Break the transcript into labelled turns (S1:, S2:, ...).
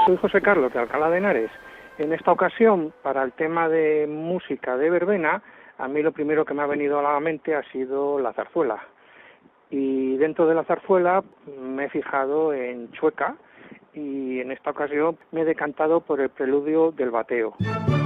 S1: Soy José Carlos de Alcalá de Henares. En esta ocasión, para el tema de música de verbena, a mí lo primero que me ha venido a la mente ha sido la zarzuela. Y dentro de la zarzuela me he fijado en Chueca y en esta ocasión me he decantado por el preludio del bateo.